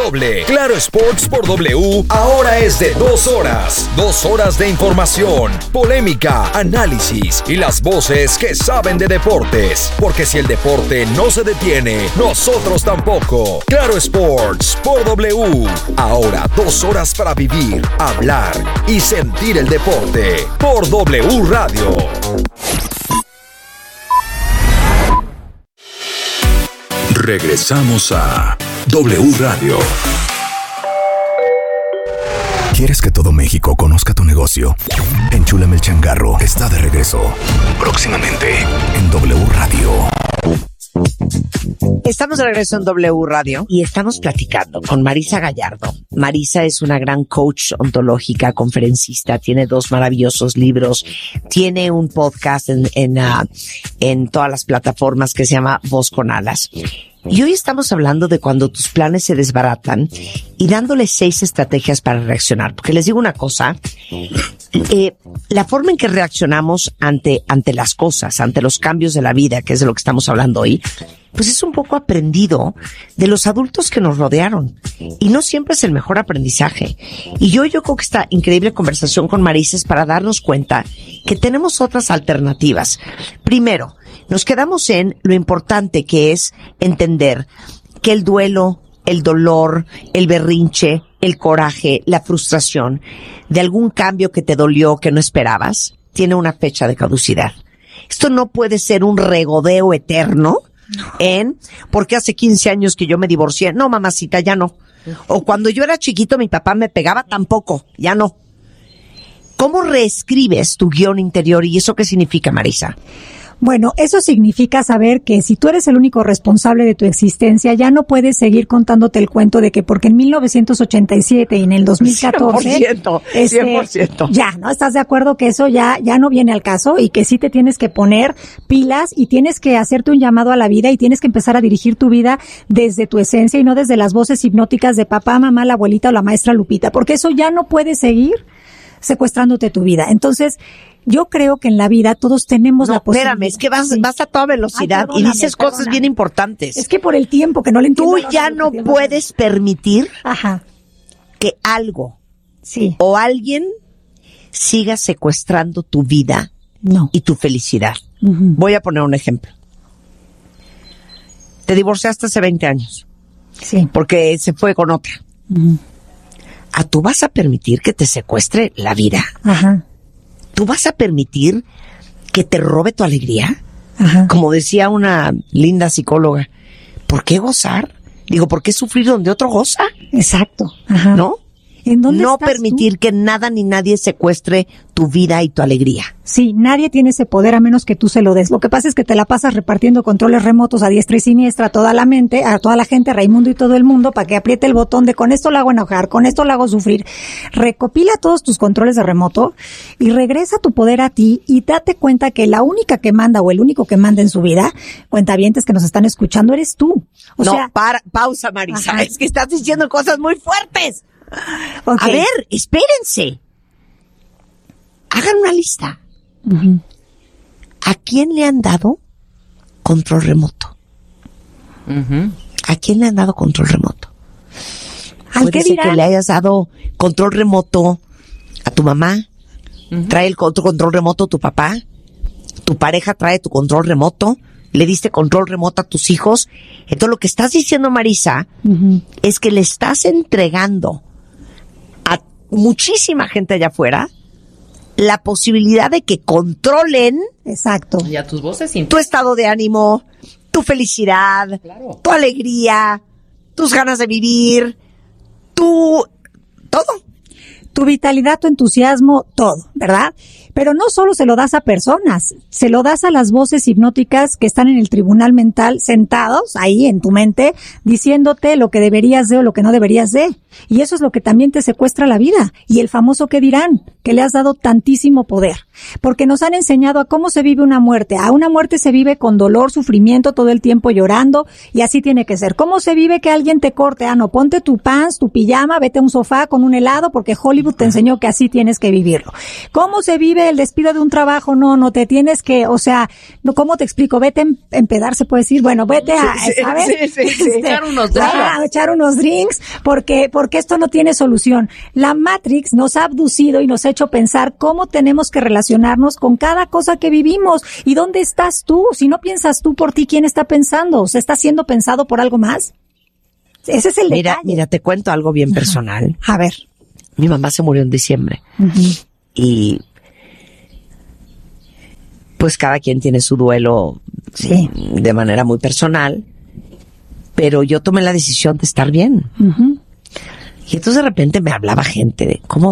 doble. Claro Sports por W ahora es de 2 horas. 2 horas de información, polémica, análisis y las voces que saben de deportes. Porque si el deporte no se detiene, nosotros tampoco. Claro Sports por W. Ahora 2 horas para vivir, hablar y sentir el deporte. Por W Radio. Regresamos a W Radio. ¿Quieres que todo México conozca tu negocio? Enchúlame el changarro está de regreso. Próximamente en W Radio. Estamos de regreso en W Radio y estamos platicando con Marisa Gallardo. Marisa es una gran coach ontológica, conferencista, tiene 2 maravillosos libros, tiene un podcast en todas las plataformas que se llama Voz con Alas. Y hoy estamos hablando de cuando tus planes se desbaratan y dándole 6 estrategias para reaccionar. Porque les digo una cosa, la forma en que reaccionamos ante las cosas, ante los cambios de la vida, que es de lo que estamos hablando hoy, pues es un poco aprendido de los adultos que nos rodearon. Y no siempre es el mejor aprendizaje. Y yo creo que esta increíble conversación con Marisa es para darnos cuenta que tenemos otras alternativas. Primero, nos quedamos en lo importante que es entender que el duelo, el dolor, el berrinche, el coraje, la frustración de algún cambio que te dolió, que no esperabas, tiene una fecha de caducidad. Esto no puede ser un regodeo eterno porque hace 15 años que yo me divorcié. No, mamacita, ya no. O cuando yo era chiquito mi papá me pegaba, tampoco, ya no. ¿Cómo reescribes tu guión interior y eso qué significa, Marisa? Bueno, eso significa saber que si tú eres el único responsable de tu existencia, ya no puedes seguir contándote el cuento de que porque en 1987 y en el 2014... 100%. Ya, ¿no? ¿Estás de acuerdo que eso ya no viene al caso y que sí te tienes que poner pilas y tienes que hacerte un llamado a la vida y tienes que empezar a dirigir tu vida desde tu esencia y no desde las voces hipnóticas de papá, mamá, la abuelita o la maestra Lupita? Porque eso ya no puede seguir secuestrándote tu vida. Entonces, yo creo que en la vida todos tenemos la posibilidad. Espérame, es que vas a toda velocidad y dices cosas bien importantes. Es que por el tiempo que no le entiendo. Tú ya no puedes permitir que algo o alguien siga secuestrando tu vida y tu felicidad. Voy a poner un ejemplo. Te divorciaste hace 20 años. Sí. Porque se fue con otra. ¿Tú vas a permitir que te secuestre la vida? Ajá. ¿Tú vas a permitir que te robe tu alegría? Ajá. Como decía una linda psicóloga, ¿por qué gozar? Digo, ¿por qué sufrir donde otro goza? Exacto. Ajá. ¿No? ¿En dónde no estás permitir tú? Que nada ni nadie secuestre tu vida y tu alegría. Sí, nadie tiene ese poder a menos que tú se lo des. Lo que pasa es que te la pasas repartiendo controles remotos a diestra y siniestra a toda la mente, a toda la gente, a Raimundo y todo el mundo, para que apriete el botón de con esto lo hago enojar, con esto lo hago sufrir. Recopila todos tus controles de remoto y regresa tu poder a ti y date cuenta que la única que manda o el único que manda en su vida, cuentavientes que nos están escuchando, eres tú. Pausa, Marisa. Es que estás diciendo cosas muy fuertes. Okay. A ver, espérense. Hagan una lista. ¿A quién le han dado control remoto? ¿A quién le han dado control remoto? Puede ser que le hayas dado control remoto a tu mamá. Trae el control remoto a tu papá. Tu pareja trae tu control remoto. Le diste control remoto a tus hijos. Entonces lo que estás diciendo, Marisa, es que le estás entregando a muchísima gente allá afuera la posibilidad de que controlen y a tus voces tu estado de ánimo, tu felicidad, tu alegría, tus ganas de vivir, todo. Tu vitalidad, tu entusiasmo, todo, ¿verdad? Pero no solo se lo das a personas, se lo das a las voces hipnóticas que están en el tribunal mental sentados ahí en tu mente diciéndote lo que deberías de o lo que no deberías de. Y eso es lo que también te secuestra la vida. Y el famoso ¿qué dirán? Que le has dado tantísimo poder. Porque nos han enseñado a cómo se vive una muerte. A una muerte se vive con dolor, sufrimiento, todo el tiempo llorando y así tiene que ser. ¿Cómo se vive que alguien te corte? No, ponte tu pants, tu pijama, vete a un sofá con un helado porque Hollywood Hollywood te enseñó que así tienes que vivirlo. ¿Cómo se vive el despido de un trabajo? No te tienes que, o sea, no, ¿cómo te explico? Vete a empedar, se puede decir, bueno, vete a, ¿sabes? Echar unos drinks, porque esto no tiene solución. La Matrix nos ha abducido y nos ha hecho pensar cómo tenemos que relacionarnos con cada cosa que vivimos. ¿Y dónde estás tú? Si no piensas tú por ti, ¿quién está pensando? ¿O sea, está siendo pensado por algo más? Ese es el detalle. Mira, te cuento algo bien personal. A ver. Mi mamá se murió en diciembre. Y pues cada quien tiene su duelo de manera muy personal, pero yo tomé la decisión de estar bien. Y entonces de repente me hablaba gente de ¿cómo